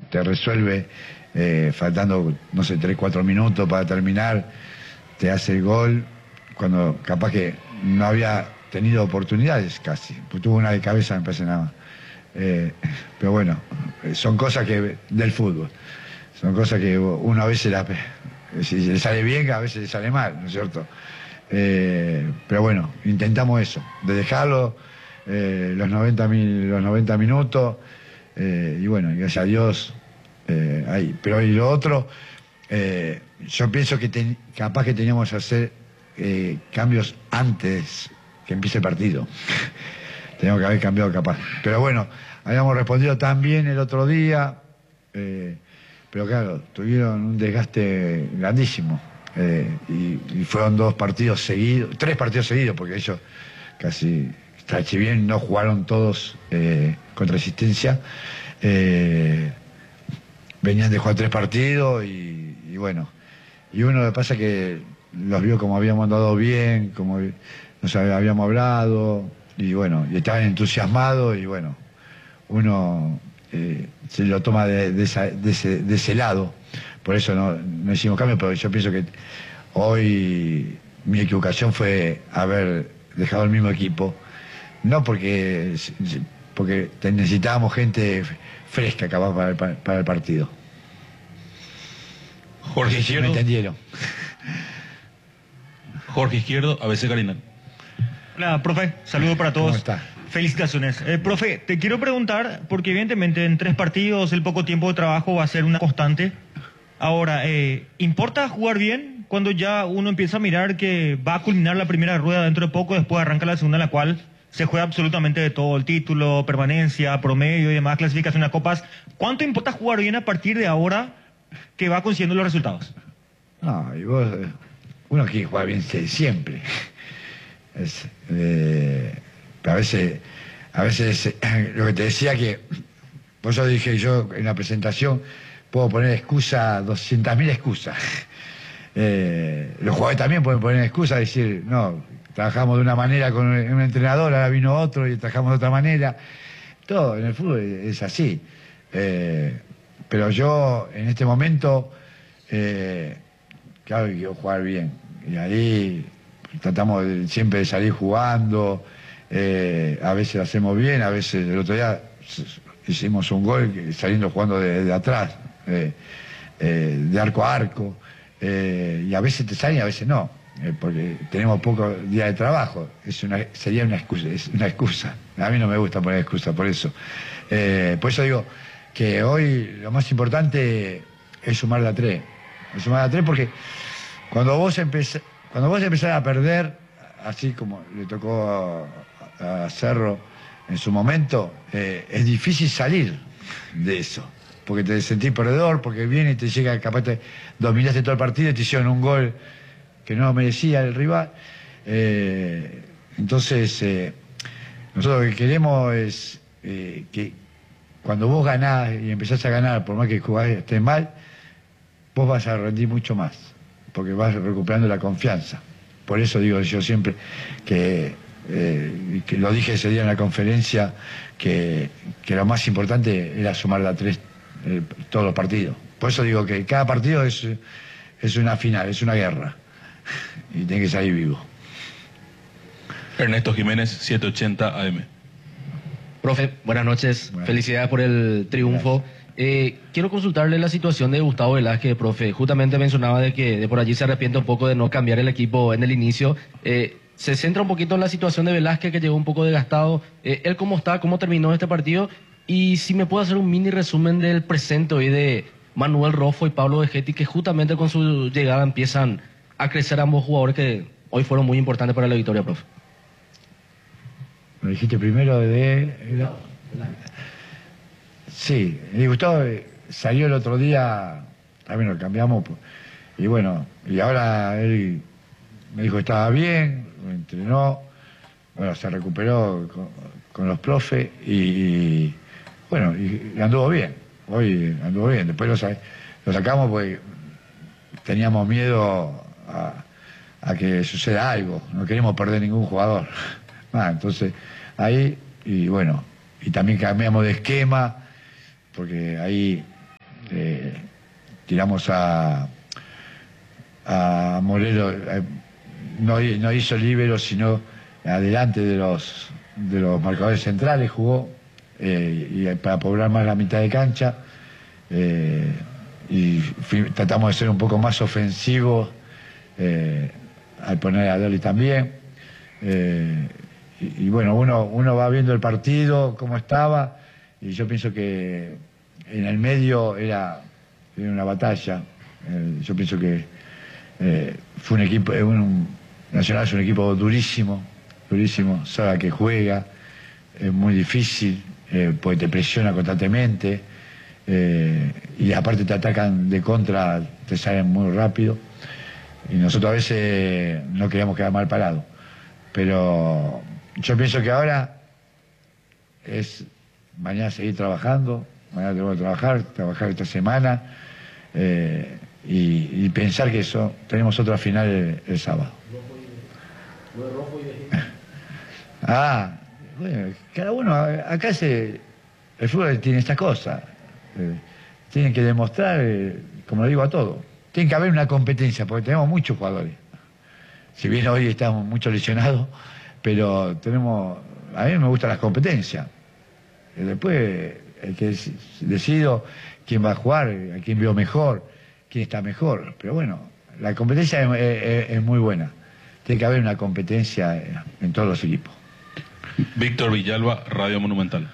te resuelve, faltando, no sé, 3, 4 minutos para terminar, te hace el gol, cuando capaz que no había tenido oportunidades casi, pues tuvo una de cabeza, me parece nada más. Pero bueno, son cosas del fútbol, son cosas que uno a veces si le sale bien, a veces le sale mal, ¿no es cierto? Pero bueno, intentamos eso, de dejarlo los 90 minutos, y bueno, gracias a Dios, ahí. Pero y lo otro, yo pienso que capaz que teníamos que hacer cambios antes que empiece el partido. Teníamos que haber cambiado capaz. Pero bueno, habíamos respondido tan bien el otro día, pero claro, tuvieron un desgaste grandísimo. Y fueron 3 partidos seguidos, porque ellos casi, si bien no jugaron todos con Resistencia, venían de jugar 3 partidos y bueno, y uno le pasa que los vio como habíamos andado bien, como nos habíamos hablado, y bueno, y estaban entusiasmados, y bueno, uno se lo toma de ese lado. Por eso no hicimos cambio, pero yo pienso que hoy mi equivocación fue haber dejado el mismo equipo, no porque necesitábamos gente fresca capaz para el partido. Jorge Izquierdo. ¿Me entendieron? Jorge Izquierdo, ABC Carinal. Hola, profe, saludo para todos. ¿Cómo está? Felicitaciones. Profe, te quiero preguntar, porque evidentemente en 3 partidos el poco tiempo de trabajo va a ser una constante. Ahora, ¿importa jugar bien cuando ya uno empieza a mirar que va a culminar la primera rueda dentro de poco, después arranca la segunda, en la cual se juega absolutamente de todo, el título, permanencia, promedio y demás, clasificación a copas? ¿Cuánto importa jugar bien a partir de ahora que va consiguiendo los resultados? No, y uno quiere jugar bien siempre. Pero a veces lo que te decía, que por eso dije yo en la presentación, puedo poner excusa, 200.000 excusas. Los jugadores también pueden poner excusas, decir, no, trabajamos de una manera con un entrenador, ahora vino otro y trabajamos de otra manera. Todo en el fútbol es así. Pero yo en este momento, claro, quiero jugar bien. Y ahí tratamos siempre de salir jugando. A veces lo hacemos bien, a veces el otro día hicimos un gol saliendo jugando de atrás, de arco a arco, y a veces te salen y a veces no, porque tenemos pocos días de trabajo. Sería una excusa, es una excusa. A mí no me gusta poner excusa por eso. Por eso digo que hoy lo más importante es sumar la 3. Es sumar la 3, porque cuando vos empezás a perder, así como le tocó a Cerro en su momento, es difícil salir de eso, porque te sentís perdedor, porque viene y te llega, capaz te dominaste todo el partido y te hicieron un gol que no merecía el rival. Entonces, nosotros lo que queremos es que cuando vos ganás y empezás a ganar, por más que estés mal, vos vas a rendir mucho más, porque vas recuperando la confianza. Por eso digo yo siempre que lo dije ese día en la conferencia, que lo más importante era sumar la 3 todos los partidos. Por eso digo que cada partido es una final, es una guerra, y tiene que salir vivo. Ernesto Jiménez, 780 AM. Profe, buenas noches. Bueno. Felicidades por el triunfo. Quiero consultarle la situación de Gustavo Velázquez, profe. Justamente mencionaba de que de por allí se arrepiente un poco de no cambiar el equipo en el inicio. Se centra un poquito en la situación de Velázquez, que llegó un poco desgastado. ¿Él cómo está? ¿Cómo terminó este partido? Y si me puede hacer un mini resumen del presente hoy de Manuel Rofo y Pablo Vegetti, que justamente con su llegada empiezan a crecer ambos jugadores que hoy fueron muy importantes para la victoria, profe. Me dijiste primero sí, y Gustavo salió el otro día, también lo cambiamos, y bueno, y ahora él me dijo que estaba bien, lo entrenó, bueno, se recuperó con los profes y bueno, y anduvo bien, hoy anduvo bien. Después lo sacamos porque teníamos miedo a que suceda algo, no queremos perder ningún jugador. Entonces ahí, y bueno, y también cambiamos de esquema, porque ahí tiramos a Morelo, no hizo líbero, sino adelante de los marcadores centrales jugó, y para poblar más la mitad de cancha, y tratamos de ser un poco más ofensivos al poner a Dolly también, y bueno, uno va viendo el partido cómo estaba, y yo pienso que en el medio era una batalla. Yo pienso que fue un equipo, Nacional es un equipo durísimo, sabe a qué juega, es muy difícil, porque te presiona constantemente, y aparte te atacan de contra, te salen muy rápido, y nosotros a veces no queríamos quedar mal parados. Pero yo pienso que ahora es mañana seguir trabajando, mañana tenemos que trabajar esta semana, y pensar que tenemos otra final el sábado. Bueno, cada uno, acá el fútbol tiene estas cosas, tienen que demostrar, como lo digo a todos, tiene que haber una competencia, porque tenemos muchos jugadores. Si bien hoy estamos mucho lesionados, pero a mí me gustan las competencias. Después el que decido quién va a jugar, a quién veo mejor, quién está mejor. Pero bueno, la competencia es muy buena. Tiene que haber una competencia en todos los equipos. Víctor Villalba, Radio Monumental.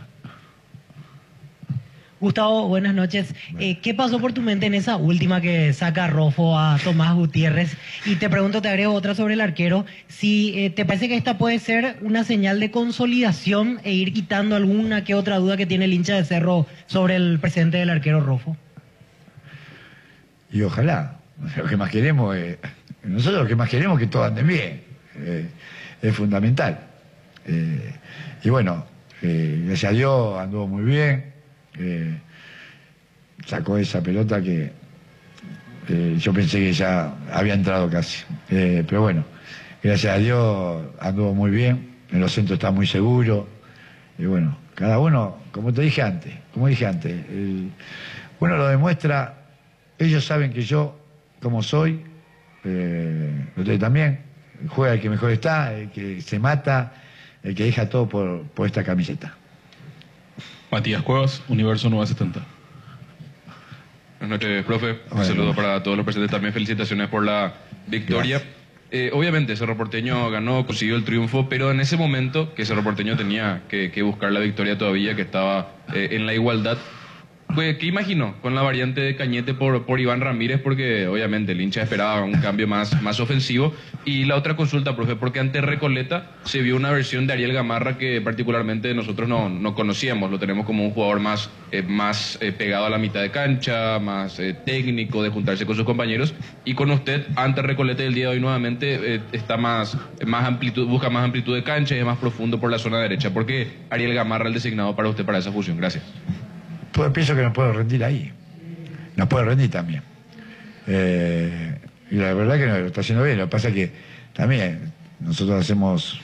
Gustavo, buenas noches. ¿Qué pasó por tu mente en esa última que saca Rofo a Tomás Gutiérrez? Y te pregunto, te agrego otra sobre el arquero, si te parece que esta puede ser una señal de consolidación e ir quitando alguna que otra duda que tiene el hincha de Cerro sobre el presente del arquero Rofo. Y ojalá, lo que más queremos nosotros lo que más queremos es que todo ande bien, es fundamental. Y bueno, gracias a Dios anduvo muy bien. Sacó esa pelota que yo pensé que ya había entrado casi, pero bueno, gracias a Dios anduvo muy bien, en los centros está muy seguro, y bueno, cada uno, como dije antes, uno lo demuestra, ellos saben que yo, como soy, ustedes también, juega el que mejor está, el que se mata, el que deja todo por esta camiseta. Matías Cuevas, Universo 970. Buenas noches, profe. Un saludo para todos los presentes. También felicitaciones por la victoria. Obviamente Cerro Porteño ganó, consiguió el triunfo, pero en ese momento que Cerro Porteño tenía que buscar la victoria todavía, que estaba en la igualdad, pues, ¿qué imaginó con la variante de Cañete por Iván Ramírez? Porque obviamente el hincha esperaba un cambio más ofensivo. Y la otra consulta, profe, porque ante Recoleta se vio una versión de Ariel Gamarra que particularmente nosotros no conocíamos. Lo tenemos como un jugador más pegado a la mitad de cancha, más técnico, de juntarse con sus compañeros. Y con usted, ante Recoleta el día de hoy nuevamente, está más amplitud, busca más amplitud de cancha y es más profundo por la zona derecha. ¿Por qué Ariel Gamarra el designado para usted para esa fusión? Gracias. Pues pienso que no puedo rendir ahí. No puedo rendir también. Y la verdad que no, lo está haciendo bien. Lo que pasa es que también nosotros hacemos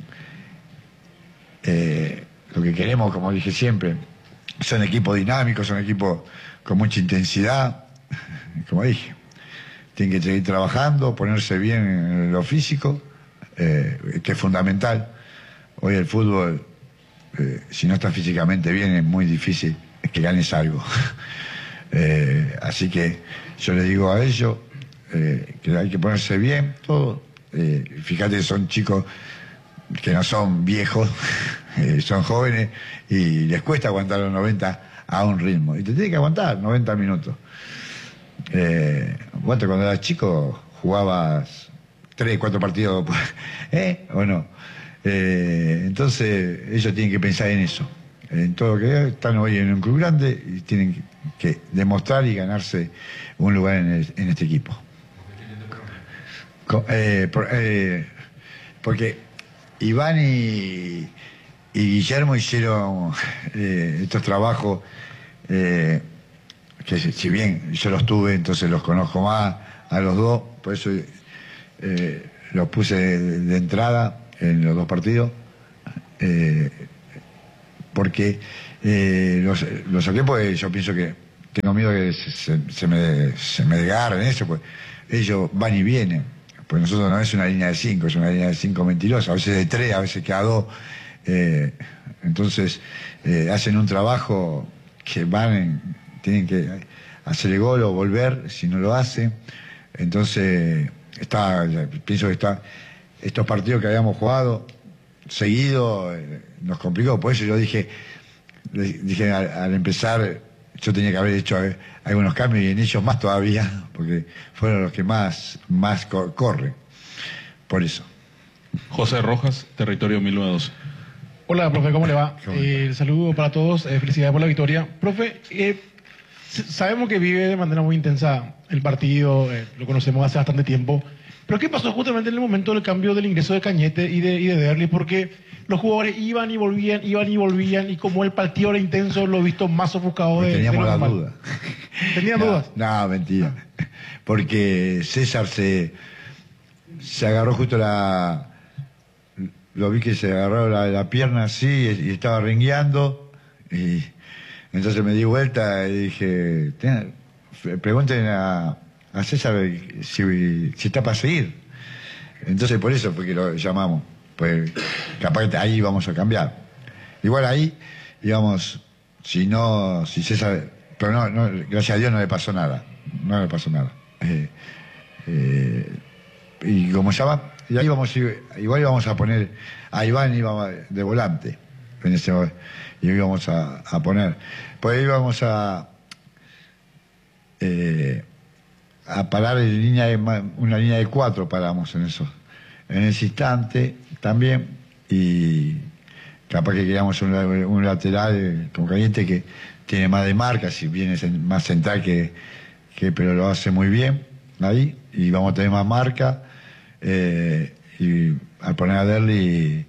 lo que queremos, como dije siempre. Son equipos dinámicos, son equipos con mucha intensidad. Como dije, tienen que seguir trabajando, ponerse bien en lo físico, que es fundamental. Hoy el fútbol, si no está físicamente bien, es muy difícil que ganes algo. Así que yo le digo a ellos que hay que ponerse bien todo. Fíjate, son chicos que no son viejos, son jóvenes y les cuesta aguantar los 90 a un ritmo. Y te tiene que aguantar 90 minutos. Cuando eras chico jugabas 3, 4 partidos, ¿o no? Entonces ellos tienen que pensar en eso. En todo lo que están hoy en un club grande y tienen que demostrar y ganarse un lugar en este equipo. Porque Iván y Guillermo hicieron estos trabajos que si bien yo los tuve, entonces los conozco más a los dos, por eso los puse de entrada en los dos partidos. Porque los saqué porque yo pienso que tengo miedo que se me desgarren eso, pues ellos van y vienen. Pues nosotros no es una línea de 5, es una línea de 5 mentirosa, a veces de 3, a veces queda 2. Entonces hacen un trabajo que tienen que hacer el gol o volver si no lo hacen. Entonces pienso que estos partidos que habíamos jugado seguido nos complicó. Por eso yo dije al empezar, yo tenía que haber hecho algunos cambios y en ellos más todavía, porque fueron los que más corren. Por eso. José Rojas, Territorio 1912. Hola, profe, ¿cómo le va? Saludo para todos, felicidades por la victoria. Profe, sabemos que vive de manera muy intensa el partido, lo conocemos hace bastante tiempo, pero ¿qué pasó justamente en el momento del cambio del ingreso de Cañete y de Derli? Porque los jugadores iban y volvían, y como el partido era intenso, lo he visto más ofuscado de teníamos lo la normal. duda. ¿Tenían dudas? No, mentira. Porque César se agarró justo lo vi que se agarró la pierna así y estaba rengueando, y entonces me di vuelta y dije, pregunten a César si está para seguir. Entonces por eso fue que lo llamamos, pues capaz que ahí vamos a cambiar. Igual ahí íbamos, si César, pero no, gracias a Dios no le pasó nada. Y como se llama, y ahí igual íbamos a poner a Iván de volante en ese momento, y íbamos a poner, pues íbamos a parar una línea de 4, paramos en ese instante también, y capaz que queríamos un lateral con Cañete que tiene más de marca, si bien es más central pero lo hace muy bien ahí, y vamos a tener más marca. Y al poner a Derli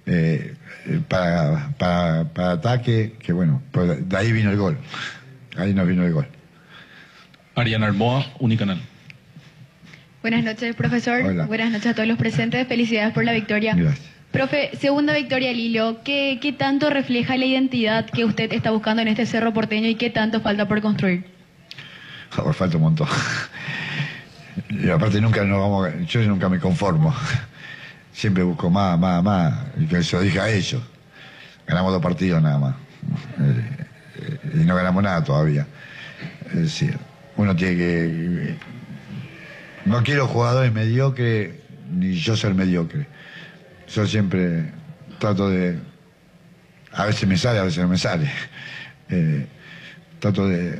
para ataque, que bueno, pues de ahí vino el gol. Ahí nos vino el gol. Ariana Armoa, Unicanal. Buenas noches, profesor. Hola. Buenas noches a todos los presentes. Felicidades por la victoria. Gracias. Profe, segunda victoria al hilo. ¿Qué tanto refleja la identidad que usted está buscando en este Cerro Porteño y qué tanto falta por construir? Falta un montón. Y aparte yo nunca me conformo. Siempre busco más. Y que se lo dije a ellos. Ganamos 2 partidos nada más. Y no ganamos nada todavía. Es decir, uno tiene que... No quiero jugadores mediocres, ni yo ser mediocre. Yo siempre trato de... A veces me sale, a veces no me sale. Trato de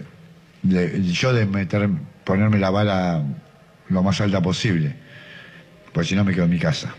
ponerme la bala lo más alta posible, pues si no me quedo en mi casa.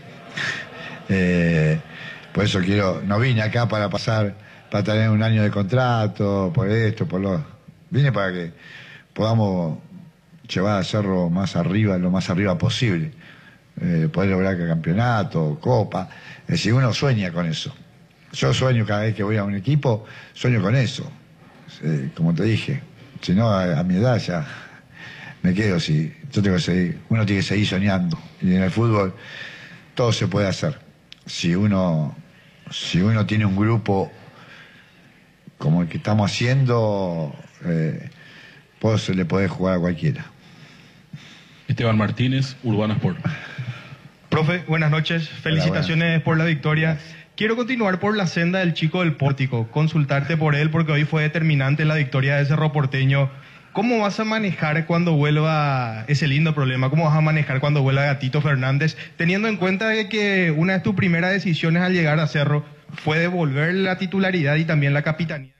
Por eso no vine acá para tener un año de contrato, por esto, vine para que podamos llevar a Cerro lo más arriba posible, poder lograr el campeonato, copa. Es decir, uno sueña con eso. Yo sueño cada vez que voy a un equipo, sueño con eso. Como te dije, si no a mi edad ya me quedo, uno tiene que seguir soñando, y en el fútbol todo se puede hacer. Si uno tiene un grupo como el que estamos haciendo, le puede jugar a cualquiera. Esteban Martínez, Urbana Sport. Profe, buenas noches. Felicitaciones por la victoria. Quiero continuar por la senda del chico del pórtico, consultarte por él porque hoy fue determinante la victoria de Cerro Porteño. ¿Cómo vas a manejar cuando vuelva ese lindo problema? ¿Cómo vas a manejar cuando vuelva Gatito Fernández? Teniendo en cuenta de que una de tus primeras decisiones al llegar a Cerro fue devolver la titularidad y también la capitanía.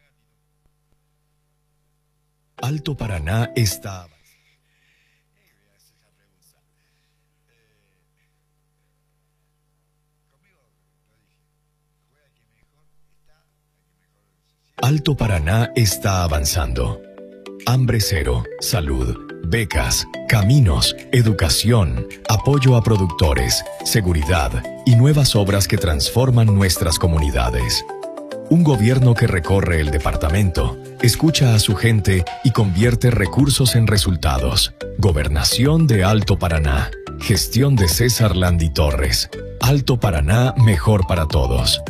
Alto Paraná está... Alto Paraná está avanzando. Hambre cero, salud, becas, caminos, educación, apoyo a productores, seguridad y nuevas obras que transforman nuestras comunidades. Un gobierno que recorre el departamento, escucha a su gente y convierte recursos en resultados. Gobernación de Alto Paraná. Gestión de César Landi Torres. Alto Paraná, mejor para todos.